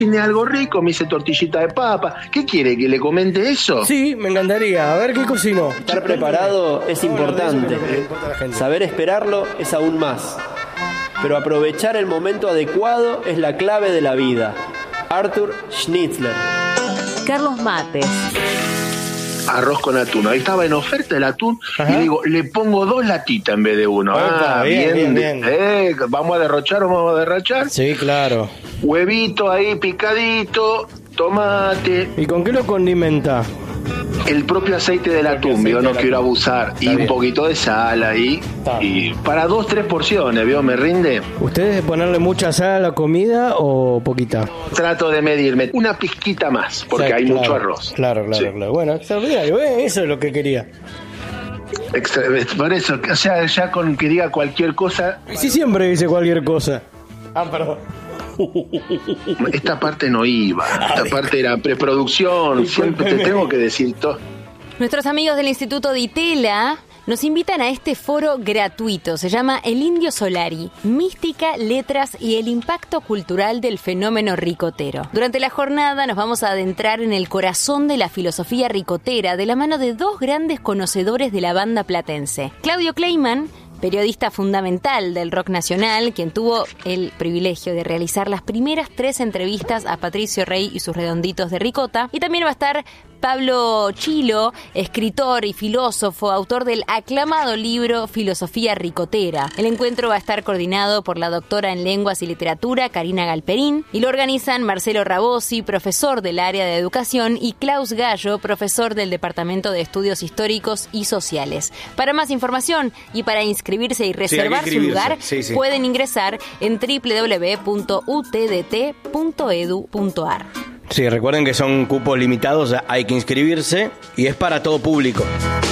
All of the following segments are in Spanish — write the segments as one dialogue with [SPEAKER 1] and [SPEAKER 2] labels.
[SPEAKER 1] Tiene algo rico, me hice tortillita de papa. ¿Qué quiere, que le comente eso?
[SPEAKER 2] Sí, me encantaría. A ver qué cocinó.
[SPEAKER 3] Estar preparado es importante. Saber esperarlo es aún más. Pero aprovechar el momento adecuado es la clave de la vida. Arthur Schnitzler.
[SPEAKER 4] Carlos Mates.
[SPEAKER 1] Arroz con atún. Ahí estaba en oferta el atún. Ajá. Y digo, le pongo 2 latitas en vez de 1. Bien. ¿Vamos a derrochar o vamos a derrachar?
[SPEAKER 2] Sí, claro.
[SPEAKER 1] Huevito ahí picadito, tomate.
[SPEAKER 2] ¿Y con qué lo condimenta?
[SPEAKER 1] El propio aceite del atún, ¿vio? No quiero abusar. Y un poquito de sal ahí. Y para 2-3 porciones, ¿vio? ¿Me rinde?
[SPEAKER 2] ¿Ustedes de ponerle mucha sal a la comida o poquita?
[SPEAKER 1] Trato de medirme una pizquita más, porque hay mucho arroz.
[SPEAKER 2] Claro. Bueno, extraordinario. Eso es lo que quería.
[SPEAKER 1] Por eso, o sea, ya con que diga cualquier cosa...
[SPEAKER 2] Sí, siempre dice cualquier cosa. Perdón.
[SPEAKER 1] Esta parte no iba, esta parte era preproducción, siempre te tengo que decir todo.
[SPEAKER 4] Nuestros amigos del Instituto Di Tella nos invitan a este foro gratuito. Se llama El Indio Solari, Mística, Letras y el Impacto Cultural del Fenómeno Ricotero. Durante la jornada nos vamos a adentrar en el corazón de la filosofía ricotera de la mano de 2 grandes conocedores de la banda platense. Claudio Kleiman, periodista fundamental del rock nacional, quien tuvo el privilegio de realizar las primeras 3 entrevistas a Patricio Rey y sus redonditos de ricota. Y también va a estar Pablo Chilo, escritor y filósofo, autor del aclamado libro Filosofía Ricotera. El encuentro va a estar coordinado por la doctora en Lenguas y Literatura, Karina Galperín, y lo organizan Marcelo Rabosi, profesor del área de educación, y Klaus Gallo, profesor del Departamento de Estudios Históricos y Sociales. Para más información y para inscribirse y reservar su lugar, pueden ingresar en www.utdt.edu.ar.
[SPEAKER 2] Sí, recuerden que son cupos limitados, hay que inscribirse y es para todo público.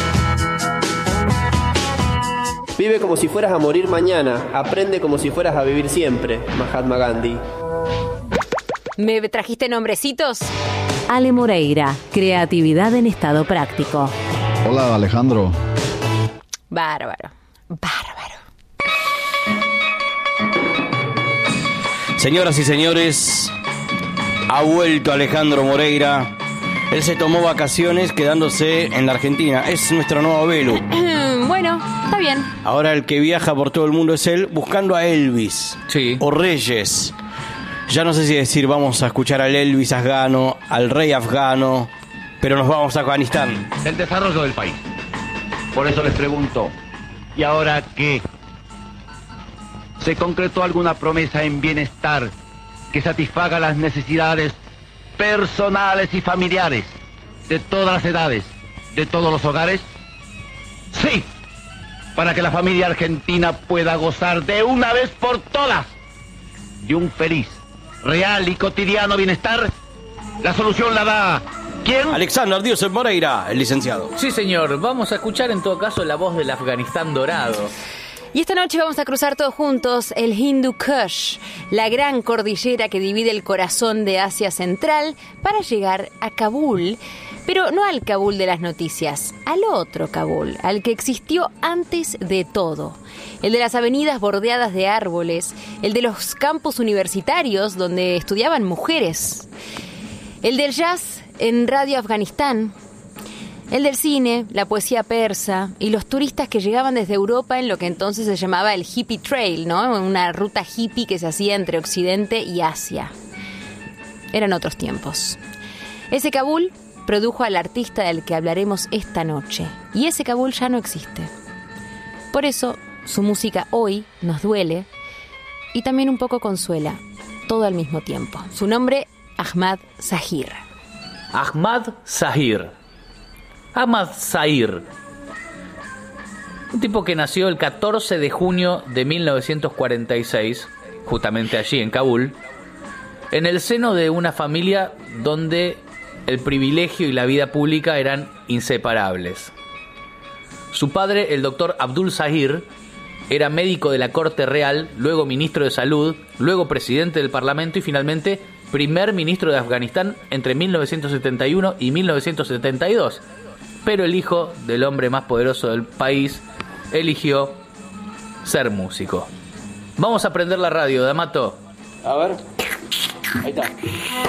[SPEAKER 3] Vive como si fueras a morir mañana, aprende como si fueras a vivir siempre, Mahatma Gandhi.
[SPEAKER 4] ¿Me trajiste nombrecitos?
[SPEAKER 5] Ale Moreira, creatividad en estado práctico.
[SPEAKER 6] Hola, Alejandro.
[SPEAKER 4] Bárbaro.
[SPEAKER 2] Señoras y señores, ha vuelto Alejandro Moreira. Él se tomó vacaciones quedándose en la Argentina. Es nuestro nuevo Belu.
[SPEAKER 4] Bueno, está bien.
[SPEAKER 2] Ahora el que viaja por todo el mundo es él, buscando a Elvis.
[SPEAKER 7] Sí.
[SPEAKER 2] O Reyes. Ya no sé si decir vamos a escuchar al Elvis afgano, al rey afgano, pero nos vamos a Afganistán.
[SPEAKER 8] El desarrollo del país. Por eso les pregunto, ¿y ahora qué? ¿Se concretó alguna promesa en bienestar que satisfaga las necesidades personales y familiares de todas las edades, de todos los hogares? Sí, para que la familia argentina pueda gozar de una vez por todas de un feliz, real y cotidiano bienestar. La solución la da ¿quién?
[SPEAKER 2] Alexander Diosel Moreira, el licenciado.
[SPEAKER 7] Sí, señor. Vamos a escuchar en todo caso la voz del Afganistán dorado.
[SPEAKER 4] Y esta noche vamos a cruzar todos juntos el Hindu Kush, la gran cordillera que divide el corazón de Asia Central, para llegar a Kabul, pero no al Kabul de las noticias, al otro Kabul, al que existió antes de todo. El de las avenidas bordeadas de árboles, el de los campus universitarios donde estudiaban mujeres, el del jazz en Radio Afganistán, el del cine, la poesía persa y los turistas que llegaban desde Europa en lo que entonces se llamaba el Hippie Trail, ¿no? Una ruta hippie que se hacía entre Occidente y Asia. Eran otros tiempos. Ese Kabul produjo al artista del que hablaremos esta noche. Y ese Kabul ya no existe. Por eso, su música hoy nos duele y también un poco consuela, todo al mismo tiempo. Su nombre, Ahmad Zahir.
[SPEAKER 7] Ahmad Zahir. Ahmad Zahir, un tipo que nació el 14 de junio de 1946, justamente allí en Kabul, en el seno de una familia donde el privilegio y la vida pública eran inseparables. Su padre, el doctor Abdul Zahir, era médico de la Corte Real, luego ministro de Salud, luego presidente del Parlamento y finalmente primer ministro de Afganistán entre 1971 y 1972. Pero el hijo del hombre más poderoso del país eligió ser músico. Vamos a prender la radio, D'Amato.
[SPEAKER 3] A ver. Ahí está.